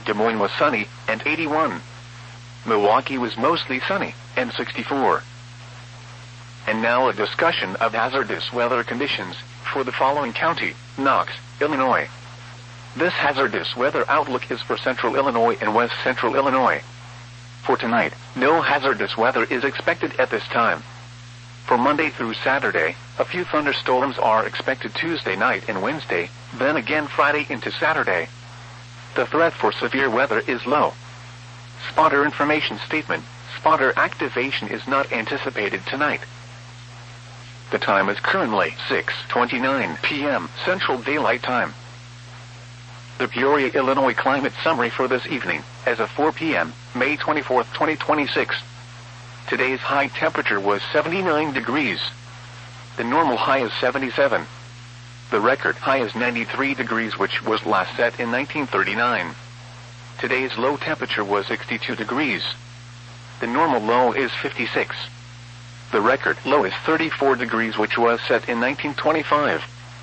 Des Moines was sunny, and 81. Milwaukee was mostly sunny, and 64. And now a discussion of hazardous weather conditions for the following county: Knox, Illinois. This hazardous weather outlook is for central Illinois and west central Illinois. For tonight, no hazardous weather is expected at this time. For Monday through Saturday, a few thunderstorms are expected Tuesday night and Wednesday, then again Friday into Saturday. The threat for severe weather is low. Spotter information statement: spotter activation is not anticipated tonight. The time is currently 6:29 p.m. Central Daylight Time. The Peoria, Illinois climate summary for this evening, as of 4 p.m., May 24, 2026. Today's high temperature was 79 degrees. The normal high is 77. The record high is 93 degrees, which was last set in 1939. Today's low temperature was 62 degrees. The normal low is 56. The record low is 34 degrees, which was set in 1925.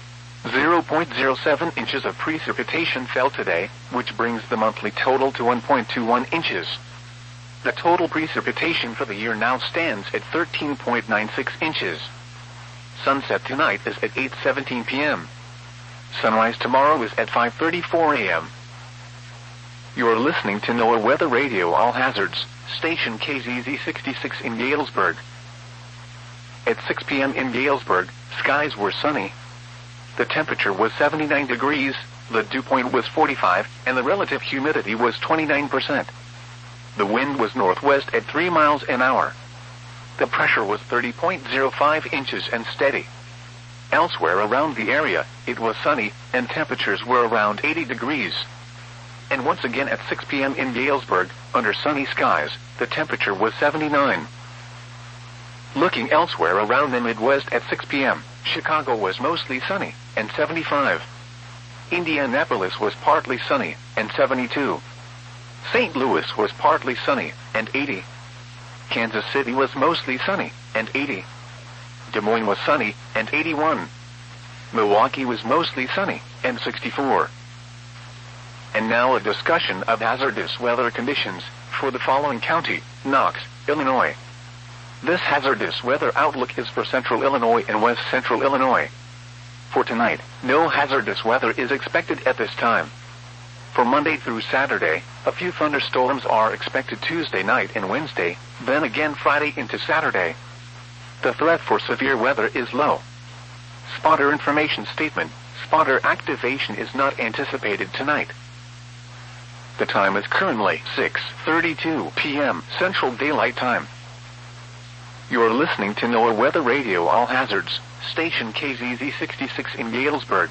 0.07 inches of precipitation fell today, which brings the monthly total to 1.21 inches. The total precipitation for the year now stands at 13.96 inches. Sunset tonight is at 8:17 p.m. Sunrise tomorrow is at 5:34 a.m. You are listening to NOAA Weather Radio All Hazards, station KZZ 66 in Galesburg. At 6 p.m. in Galesburg, skies were sunny. The temperature was 79 degrees, the dew point was 45, and the relative humidity was 29%. The wind was northwest at 3 miles an hour. The pressure was 30.05 inches and steady. Elsewhere around the area, it was sunny, and temperatures were around 80 degrees. And once again at 6 p.m. in Galesburg, under sunny skies, the temperature was 79. Looking elsewhere around the Midwest at 6 p.m., Chicago was mostly sunny, and 75. Indianapolis was partly sunny, and 72. St. Louis was partly sunny, and 80. Kansas City was mostly sunny, and 80. Des Moines was sunny, and 81. Milwaukee was mostly sunny, and 64. And now a discussion of hazardous weather conditions for the following county: Knox, Illinois. This hazardous weather outlook is for central Illinois and west central Illinois. For tonight, no hazardous weather is expected at this time. For Monday through Saturday, a few thunderstorms are expected Tuesday night and Wednesday, then again Friday into Saturday. The threat for severe weather is low. Spotter information statement: spotter activation is not anticipated tonight. The time is currently 6:32 p.m. Central Daylight Time. You are listening to NOAA Weather Radio All Hazards, station KZZ 66 in Galesburg.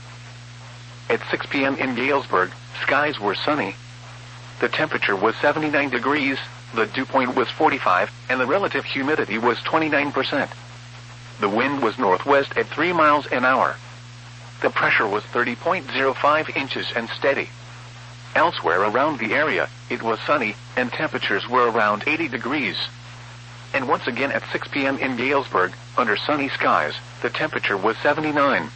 At 6 p.m. in Galesburg, skies were sunny. The temperature was 79 degrees, the dew point was 45, and the relative humidity was 29%. The wind was northwest at 3 miles an hour. The pressure was 30.05 inches and steady. Elsewhere around the area, it was sunny, and temperatures were around 80 degrees. And once again at 6 p.m. in Galesburg, under sunny skies, the temperature was 79.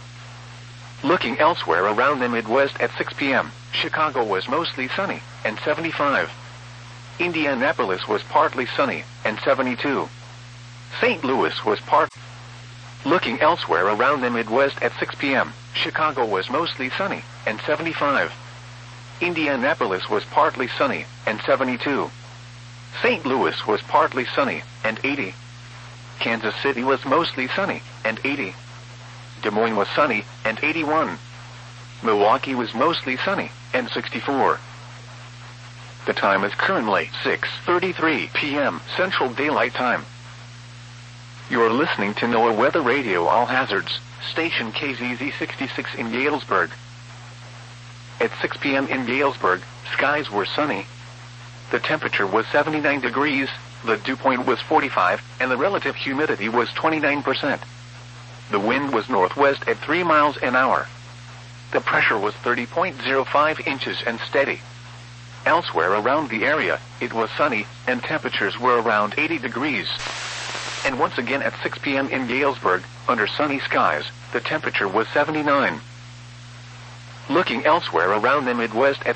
Looking elsewhere around the Midwest at 6 p.m., Chicago was mostly sunny, and 75. Indianapolis was partly sunny, and 72. St. Louis was Looking elsewhere around the Midwest at 6 p.m., Chicago was mostly sunny, and 75. Indianapolis was partly sunny, and 72. St. Louis was partly sunny, and 80. Kansas City was mostly sunny, and 80. Des Moines was sunny, and 81. Milwaukee was mostly sunny, and 64. The time is currently 6:33 p.m. Central Daylight Time. You are listening to NOAA Weather Radio All Hazards, station KZZ 66 in Galesburg. At 6 p.m. in Galesburg, skies were sunny. The temperature was 79 degrees, the dew point was 45, and the relative humidity was 29%. The wind was northwest at 3 miles an hour. The pressure was 30.05 inches and steady. Elsewhere around the area, it was sunny, and temperatures were around 80 degrees. And once again at 6 p.m. in Galesburg, under sunny skies, the temperature was 79. Looking elsewhere around the Midwest at